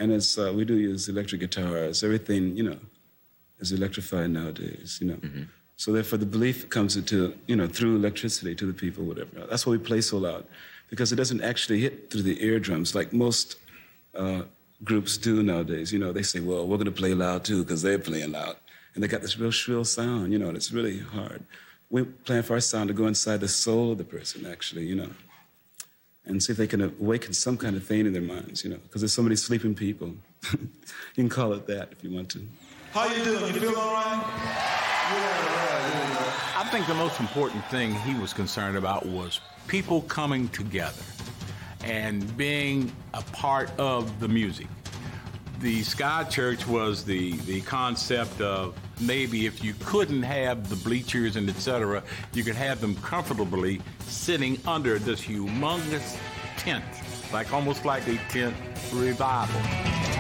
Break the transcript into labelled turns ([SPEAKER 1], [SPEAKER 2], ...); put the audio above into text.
[SPEAKER 1] And as we do use electric guitars, everything, is electrified nowadays, Mm-hmm. So therefore the belief comes into, through electricity to the people, whatever. That's why we play so loud, because it doesn't actually hit through the eardrums like most groups do nowadays. They say, well, we're going to play loud too because they're playing loud. And they got this real shrill sound, and it's really hard. We're playing for our sound to go inside the soul of the person, actually, and see if they can awaken some kind of thing in their minds, because there's so many sleeping people. You can call it that if you want to.
[SPEAKER 2] How you doing? You feel all right?
[SPEAKER 3] I think the most important thing he was concerned about was people coming together and being a part of the music. The Sky Church was the concept of maybe if you couldn't have the bleachers and etc., you could have them comfortably sitting under this humongous tent, almost like a tent revival.